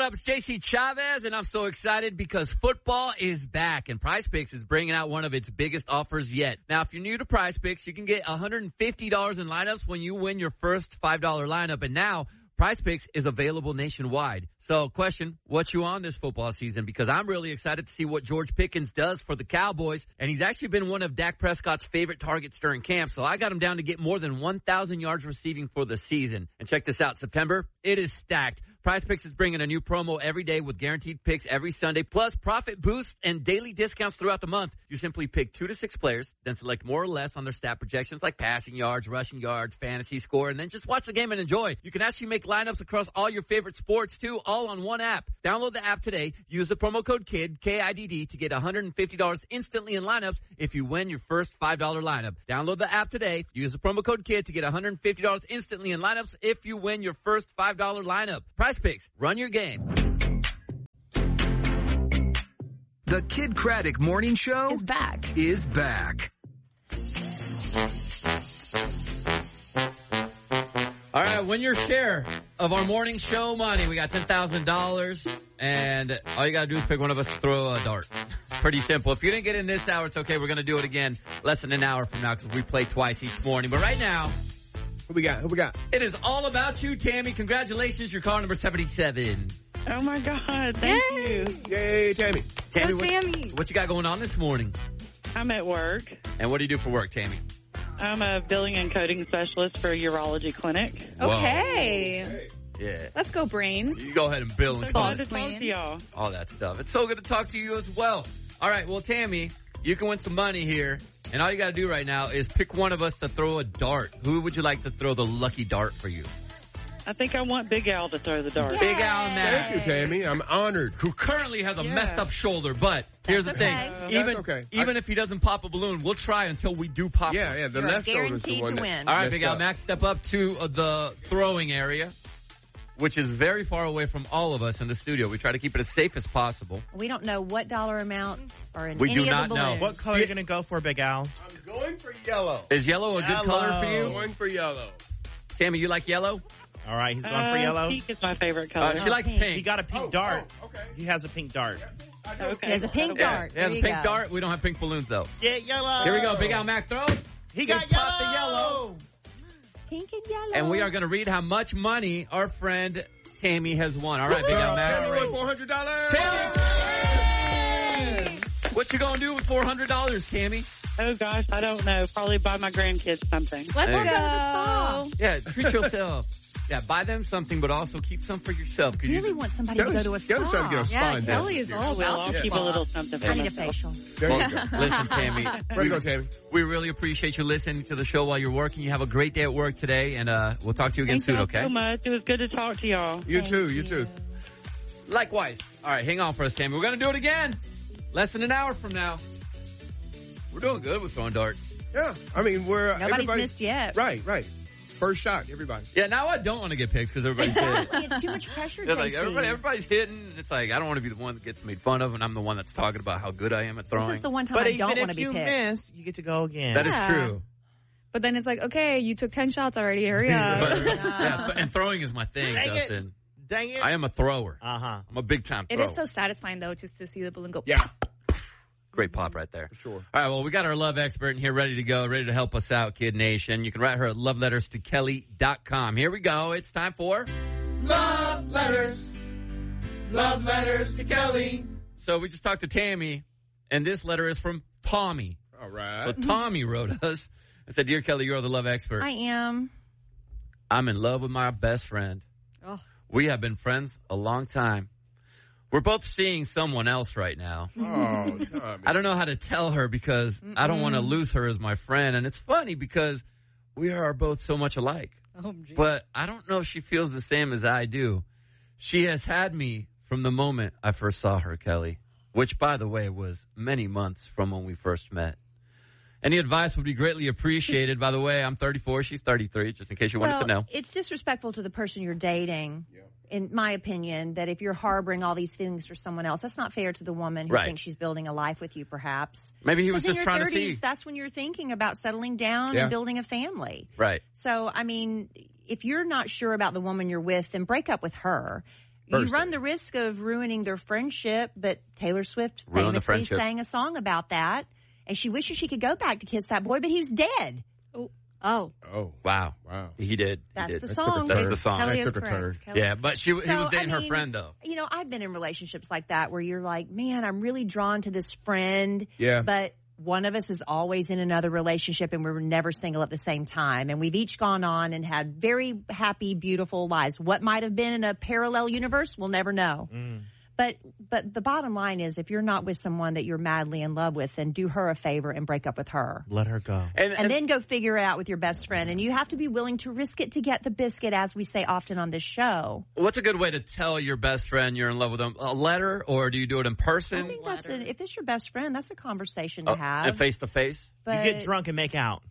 What up, it's JC Chavez, and I'm so excited because football is back, and Prize Picks is bringing out one of its biggest offers yet. Now, if you're new to Prize Picks, you can get $150 in lineups when you win your first $5 lineup, and now Prize Picks is available nationwide. So, question, what you on this football season? Because I'm really excited to see what George Pickens does for the Cowboys, and he's actually been one of Dak Prescott's favorite targets during camp, so I got him down to get more than 1,000 yards receiving for the season. And check this out, September, it is stacked. Prize Picks is bringing a new promo every day with guaranteed picks every Sunday, plus profit boosts and daily discounts throughout the month. You simply pick 2 to 6 players, then select more or less on their stat projections like passing yards, rushing yards, fantasy score, and then just watch the game and enjoy. You can actually make lineups across all your favorite sports too, all on one app. Download the app today. Use the promo code KIDD, K-I-D-D, to get $150 instantly in lineups if you win your first $5 lineup. Download the app today. Use the promo code KIDD to get $150 instantly in lineups if you win your first $5 lineup. Prize Picks. Run your game. The Kid Craddock Morning Show is back. All right, win your share of our morning show money. We got $10,000, and all you got to do is pick one of us to throw a dart. Pretty simple. If you didn't get in this hour, it's okay. We're going to do it again less than an hour from now because we play twice each morning. But right now, Who we got? it is all about you, Tammy. Congratulations. You're caller number 77. Oh, my God. Thank you. Yay, Tammy. Tammy, Tammy. what you got going on this morning? I'm at work. And what do you do for work, Tammy? I'm a billing and coding specialist for a urology clinic. Okay. Yeah. Let's go, Brains. You go ahead and bill and So call glad to talk to y'all. all that stuff. It's so good to talk to you as well. All right, well, Tammy, you can win some money here. And all you got to do right now is pick one of us to throw a dart. Who would you like to throw the lucky dart for you? I think I want Big Al to throw the dart. Big Al Mack, Thank you, Tammy. I'm honored. who currently has a Yeah. messed up shoulder. But here's the thing. That's okay. Even if he doesn't pop a balloon, we'll try until we do pop Yeah, one. yeah. The You're left shoulder's the guaranteed one to that win. All right, messed Big Al up. Mack, step up to the throwing area, which is very far away from all of us in the studio. We try to keep it as safe as possible. We don't know what dollar amounts are in We any do not of the know. balloons. What color are you going to go for, Big Al? I'm going for yellow. Is yellow a good color for you? Going for yellow. Tammy, you like yellow? All right, he's going for yellow. Pink is my favorite color. She likes pink. pink. He got a pink dart. okay. He has a pink dart. Okay. He has a pink Yeah, dart. he has There a you pink go. dart. We don't have pink balloons, though. Get yellow. Here we go. Big Al Mack throw. He got Just pop the yellow. Pink and yellow. And we are going to read how much money our friend Tammy has won. All right, Big Al Tammy Mack. won $400. Tammy! What you going to do with $400, Tammy? Oh, gosh, I don't know. Probably buy my grandkids something. Let's There go you to go. the spa. Yeah, treat yourself. Yeah, buy them something, but also keep some for yourself. I really want somebody to go to a Kelly's spa. trying to get a Yeah, spine Kelly down. is all Well, about I'll the keep a spa. little something for I need a myself. facial. There you go. Listen, Tammy. Way to go, Tammy. We really appreciate you listening to the show while you're working. You have a great day at work today, and we'll talk to you again Thank soon, y'all okay? so much. It was good to talk to y'all. You too. Likewise. All right, hang on for us, Tammy. We're going to do it again. Less than an hour from now. We're doing good with throwing darts. Yeah. I mean, Nobody's everybody- missed yet. Right. First shot, everybody. Yeah, now I don't want to get picks because everybody's hitting. It's too much pressure, They're like, JC. everybody's hitting. It's like, I don't want to be the one that gets made fun of, and I'm the one that's talking about how good I am at This throwing. is the one time But I don't even want to if be you picked. miss, you get to go again. That is Yeah. true. But then it's like, okay, you took 10 shots already. Hurry up. But, yeah, and throwing is my thing, Dang it. Justin. Dang it. I am a thrower. Uh-huh. I'm a big time It thrower. is so satisfying, though, just to see the balloon go. Yeah. Great pop right there. For sure. All right, well, we got our love expert in here ready to go, ready to help us out, Kid Nation. You can write her at loveletterstokelly.com. Here we go. It's time for Love letters. Love letters to Kelly. So we just talked to Tammy, and this letter is from Tommy. All So right. Tommy wrote us and said, Dear Kelly, you're the love expert. I am. I'm in love with my best friend. Oh. We have been friends a long time. We're both seeing someone else right now. Oh, Tommy. I don't know how to tell her because I don't want to lose her as my friend. And it's funny because we are both so much alike. Oh, geez. But I don't know if she feels the same as I do. She has had me from the moment I first saw her, Kelly, which, by the way, was many months from when we first met. Any advice would be greatly appreciated. By the way, I'm 34. She's 33, just in case you wanted to know. It's disrespectful to the person you're dating, in my opinion, that if you're harboring all these feelings for someone else, that's not fair to the woman who Right. thinks she's building a life with you, perhaps. Maybe he was Because just in your trying to 30s, see. that's when you're thinking about settling down Yeah. and building a family. Right. So, I mean, if you're not sure about the woman you're with, then break up with her. You run the risk of ruining their friendship, but Taylor Swift Ruin the famously friendship. sang a song about that, and she wishes she could go back to kiss that boy, but he was dead. Oh. Oh, Wow. wow. He did. That's he did. the song. That's the song. Kelly That is took a correct. turn. Kelly. Yeah, but he was So, dating her I mean, friend, though. You know, I've been in relationships like that where you're like, man, I'm really drawn to this friend. Yeah. But one of us is always in another relationship and we're never single at the same time. And we've each gone on and had very happy, beautiful lives. What might have been in a parallel universe, we'll never know. But the bottom line is, if you're not with someone that you're madly in love with, then do her a favor and break up with her. Let her go. And then go figure it out with your best friend. And you have to be willing to risk it to get the biscuit, as we say often on this show. What's a good way to tell your best friend you're in love with them? A letter, or do you do it in person? I think if it's your best friend, that's a conversation to have. And face to face? But, You get drunk and make out.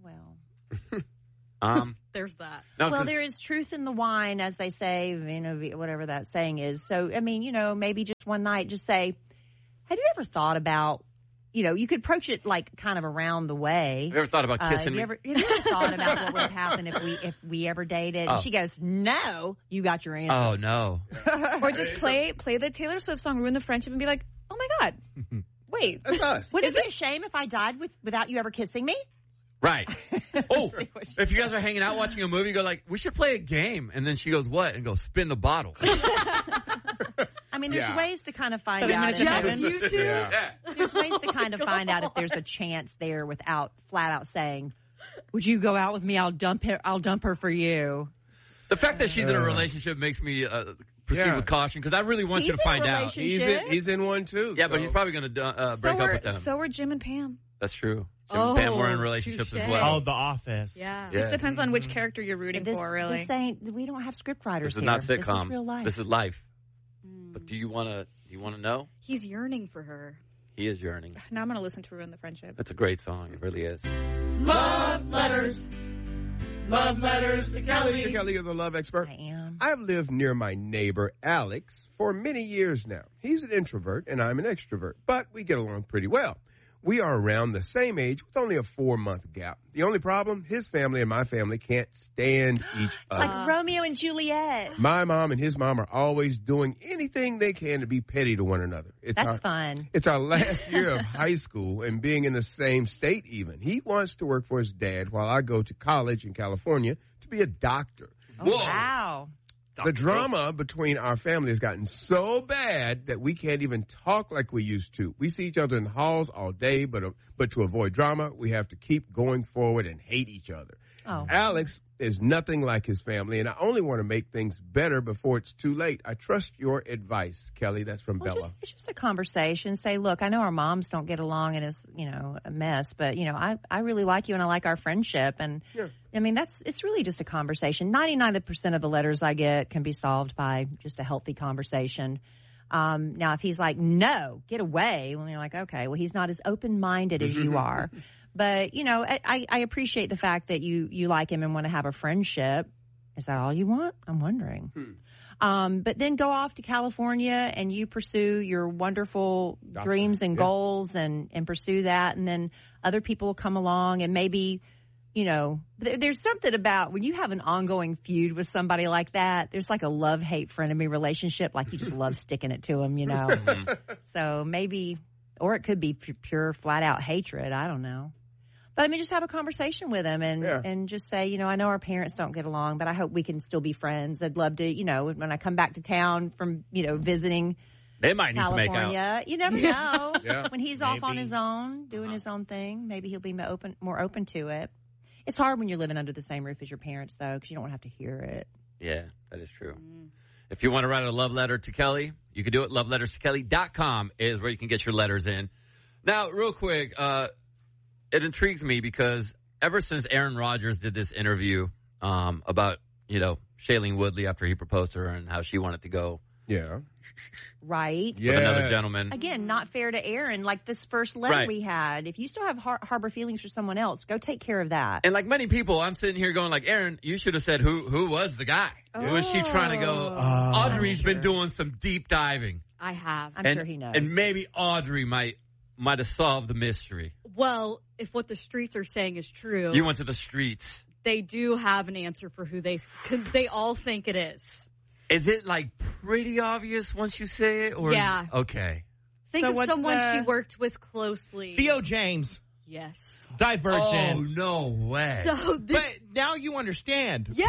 Well, There's that. No, well, 'cause- there is truth in the wine, as they say, you know, whatever that saying is. So, I mean, you know, maybe just one night, just say, have you ever thought about, you know, you could approach it like kind of around the way. have you ever thought about kissing me? Have you ever thought about what would happen if we ever dated? Oh. And she goes, no, you got your answer. Oh, no. Or just play the Taylor Swift song, Ruin the Friendship, and be like, oh my God. Wait. That's us. Would it be a shame if I died without you ever kissing me? Right. Oh, if you guys are hanging out watching a movie, you go like, we should play a game. And then she goes, what? And go, spin the bottle. I mean, there's Yeah. ways to kind of find 7 out. minutes if of there's- heaven. You too? Yeah. There's ways to kind of find out if there's a chance there without flat out saying, would you go out with me? I'll dump her for you. The fact that she's in a relationship makes me proceed Yeah. with caution, because I really want you He's to in a find out. relationship. He's in one too. Yeah, but so- he's probably going to break up with them. So were Jim and Pam. That's true. Jim and Pam were in relationships touche. as well. Oh, The Office. Yeah. Yeah. Just depends on which character you're rooting This, for, really. this ain't, we don't have script writers This is here. not sitcom. This is real life. This is life. But do you want to know? He's yearning for her. He is yearning. Now I'm going to listen to Ruin the Friendship. It's a great song. It really is. Love letters. Love letters to Kelly. Mr. Kelly is a love expert. I am. I've lived near my neighbor, Alex, for many years now. He's an introvert and I'm an extrovert, but we get along pretty well. We are around the same age with only a 4-month gap. The only problem, his family and my family can't stand each other. Like Romeo and Juliet. My mom and his mom are always doing anything they can to be petty to one another. That's fun. It's our last year of high school and being in the same state even. He wants to work for his dad while I go to college in California to be a doctor. Oh, wow. The drama between our family has gotten so bad that we can't even talk like we used to. We see each other in the halls all day, but to avoid drama, we have to keep going forward and hate each other. Oh. Alex is nothing like his family, and I only want to make things better before it's too late. I trust your advice, Kelly. That's from Bella. It's just a conversation. Say, look, I know our moms don't get along and it's, you know, a mess, but, you know, I really like you and I like our friendship. And, I mean, it's really just a conversation. 99% of the letters I get can be solved by just a healthy conversation. Now, if he's like, no, get away, well, you're like, okay, well, he's not as open-minded as you are. But, you know, I appreciate the fact that you like him and want to have a friendship. Is that all you want? I'm wondering. But then go off to California and you pursue your wonderful dreams and goals and pursue that. And then other people will come along and maybe, you know, there's something about when you have an ongoing feud with somebody like that, there's like a love-hate frenemy relationship. Like you just love sticking it to them, you know. So maybe, or it could be pure flat-out hatred. I don't know. But I mean, just have a conversation with him and just say, you know, I know our parents don't get along, but I hope we can still be friends. I'd love to, you know, when I come back to town from, you know, visiting They might need California, to make out. you never know. Yeah. When he's off on his own, doing his own thing, maybe he'll be more open to it. It's hard when you're living under the same roof as your parents, though, because you don't want to have to hear it. Yeah, that is true. If you want to write a love letter to Kelly, you can do it. LoveLettersToKelly.com is where you can get your letters in. Now, real quick, it intrigues me because ever since Aaron Rodgers did this interview about, you know, Shailene Woodley after he proposed to her and how she wanted to go Yeah. Right? with another gentleman. Again, not fair to Aaron. Like this first letter Right. we had. If you still have harbor feelings for someone else, go take care of that. And like many people, I'm sitting here going like, Aaron, you should have said who was the guy. Was she trying to go? Audrey's been doing some deep diving. I have. I'm sure he knows. And maybe Audrey might have solved the mystery. Well, if what the streets are saying is true, You went to the streets. they do have an answer for who they all think it is. Is it like pretty obvious once you say it? Or Yeah. Okay. Think So of what's someone the- she worked with closely. Theo James. Yes. Divergent. Oh, no way. So this, But now you understand. yeah,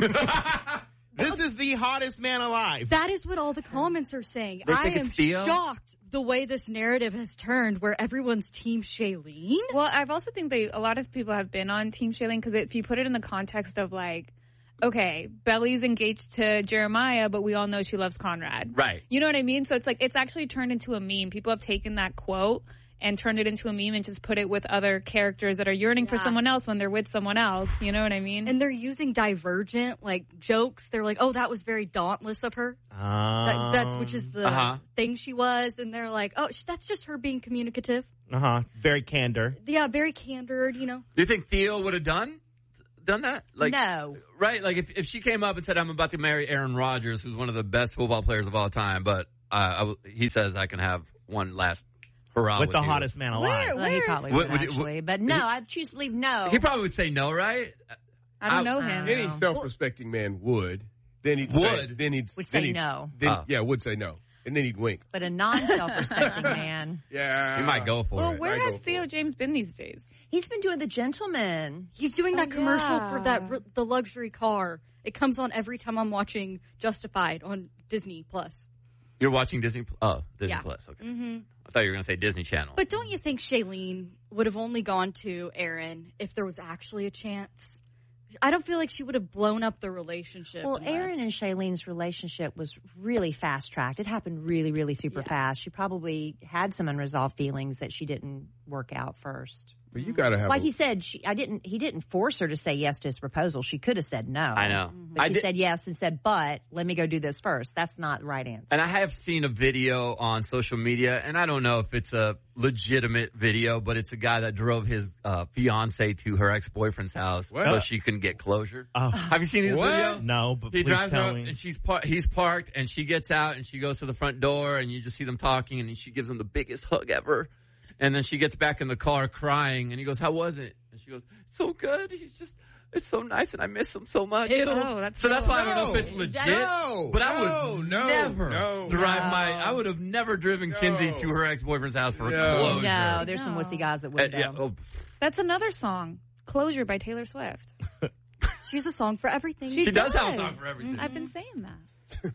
This is the hottest man alive. that is what all the comments are saying. They I think am it's Theo? shocked the way this narrative has turned, where everyone's team Shailene. Well, I've also think a lot of people have been on Team Shailene because if you put it in the context of like, okay, Belly's engaged to Jeremiah, but we all know she loves Conrad. Right. You know what I mean? So it's like, it's actually turned into a meme. People have taken that quote and turned it into a meme and just put it with other characters that are yearning for Yeah. someone else when they're with someone else. You know what I mean? And they're using Divergent like jokes. They're like, "Oh, that was very dauntless of her." That's which is the thing she was, and they're like, "Oh, that's just her being communicative." Very candor. Yeah, very candid. You know. Do you think Theo would have done that? Like, No. Right? Like if she came up and said, I'm about to marry Aaron Rodgers, who's one of the best football players of all time, but he says I can have one last hurrah With the you. hottest man alive. Well, he probably Would- would, would- actually. But no, I'd choose to leave no. He probably would say no, right? I don't know him. Any self-respecting man would. Then he'd Would. Then he'd Would say no. Yeah, would say no, and then he'd wink. But a non-self-respecting man. Yeah, He might go for Well, it. where I go has for Theo it. James been these days? He's been doing The Gentleman. He's doing that commercial for yeah. the luxury car. It comes on every time I'm watching Justified on Disney Plus. You're watching Disney? Oh, Disney Yeah. Plus. Okay. I thought you were going to say Disney Channel. But don't you think Shailene would have only gone to Aaron if there was actually a chance? I don't feel like she would have blown up the relationship. Well, unless- Aaron and Shailene's relationship was really fast-tracked. It happened really, really super Yeah. fast. She probably had some unresolved feelings that she didn't work out first. But you got to have. Like he said, he didn't force her to say yes to his proposal. She could have said no. I know. But she said yes and said, but let me go do this first. That's not the right answer. And I have seen a video on social media, and I don't know if it's a legitimate video, but it's a guy that drove his fiance to her ex-boyfriend's house so she can get closure. Oh. Have you seen this video? No, but He please drives her tell up, me. and he's parked, and she gets out, and she goes to the front door, and you just see them talking, and she gives him the biggest hug ever. And then she gets back in the car crying, and he goes, how was it? And she goes, so good. It's so nice, and I miss him so much. Oh, that's So that's why I don't know if it's legit. But I would never I would have never driven Kinsey to her ex-boyfriend's house for closure. No, there's some wussy guys that wouldn't. Yeah, oh, That's another song, "Closure" by Taylor Swift. She has a song for everything. She does have a song for everything. I've been saying that.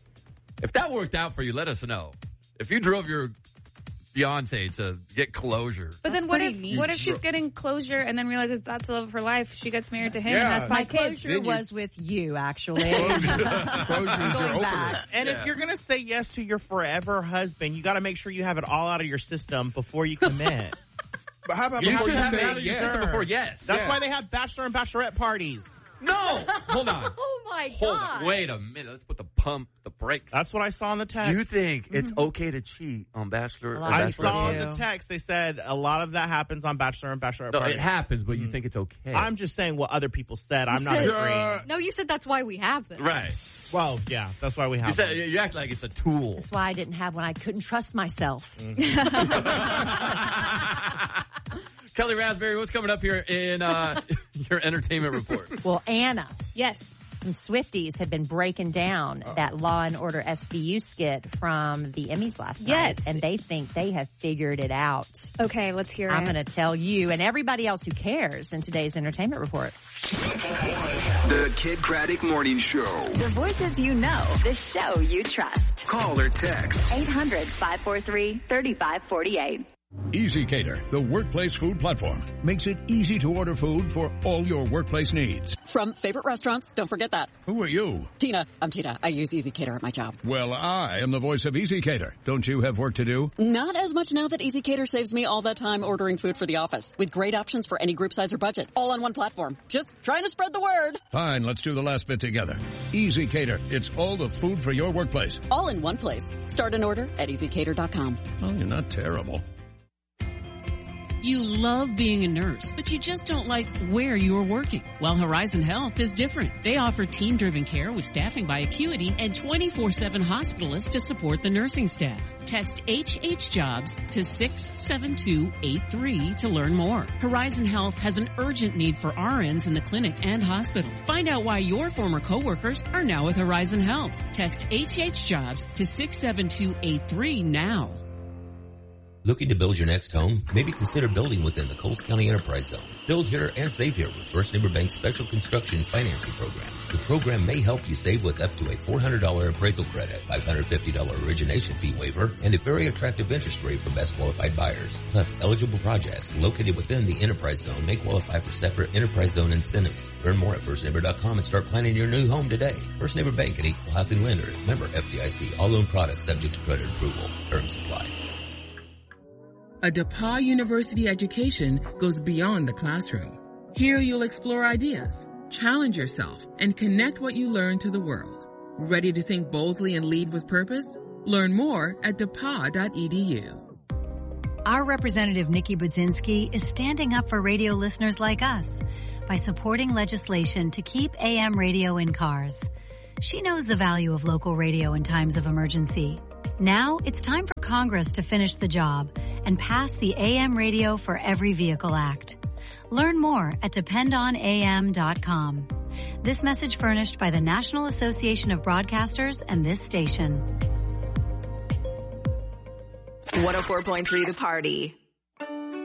If that worked out for you, let us know. If you drove your fiance to get closure. But That's then what pretty if neat. she's getting closure and then realizes that's the love of her life? She gets married to him Yeah. and has My 5 kids. closure was with you, actually. Closure is your Going opener. back. And if you're going to say yes to your forever husband, you got to make sure you have it all out of your system before you commit. But how about You before should you have it say out of your yes? system before yes. That's why they have bachelor and bachelorette parties. No! Hold on. Oh my Hold god! on. Wait a minute. Let's put the brakes. That's what I saw in the text. Do you think it's okay to cheat on Bachelor? lot or of I people saw Bachelorette? in do. the text they said a lot of that happens on bachelor and bachelorette No, parties. it happens, but you think it's okay. I'm just saying what other people said. I'm not said- agreeing. No, you said that's why we have them. right. Well, yeah, that's why we have You said them. you act like it's a tool. That's why I didn't have one. I couldn't trust myself. Kelly Raspberry, what's coming up here in your entertainment report? Well, Anna, Yes. some Swifties had been breaking down that Law and Order SVU skit from the Emmys last night. Yes. And they think they have figured it out. Okay, let's hear I'm it. going to tell you and everybody else who cares in today's entertainment report. The Kid Craddock Morning Show. The voices you know, the show you trust. Call or text. 800-543-3548. Easy Cater, the workplace food platform, makes it easy to order food for all your workplace needs. From favorite restaurants, don't forget that. Who are you? Tina. I'm Tina. I use Easy Cater at my job. Well, I am the voice of Easy Cater. Don't you have work to do? Not as much now that Easy Cater saves me all that time ordering food for the office. With great options for any group size or budget. All on one platform. Just trying to spread the word. Fine, let's do the last bit together. Easy Cater, it's all the food for your workplace. All in one place. Start an order at EasyCater.com. Well, you're not terrible. You love being a nurse, but you just don't like where you are working. Well, Horizon Health is different. They offer team-driven care with staffing by Acuity and 24/7 hospitalists to support the nursing staff. Text HHJobs to 67283 to learn more. Horizon Health has an urgent need for RNs in the clinic and hospital. Find out why your former coworkers are now with Horizon Health. Text HHJobs to 67283 now. Looking to build your next home? Maybe consider building within the Coles County Enterprise Zone. Build here and save here with First Neighbor Bank's special construction financing program. The program may help you save with up to a $400 appraisal credit, $550 origination fee waiver, and a very attractive interest rate for best qualified buyers. Plus, eligible projects located within the Enterprise Zone may qualify for separate Enterprise Zone incentives. Learn more at firstneighbor.com and start planning your new home today. First Neighbor Bank, an equal housing lender. Member FDIC. All loan products subject to credit approval. Terms apply. A DePauw University education goes beyond the classroom. Here you'll explore ideas, challenge yourself, and connect what you learn to the world. Ready to think boldly and lead with purpose? Learn more at DePauw.edu. Our representative, Nikki Budzinski, is standing up for radio listeners like us by supporting legislation to keep AM radio in cars. She knows the value of local radio in times of emergency. Now it's time for Congress to finish the job and pass the AM Radio for Every Vehicle Act. Learn more at dependonam.com. This message furnished by the National Association of Broadcasters and this station. 104.3 The Party.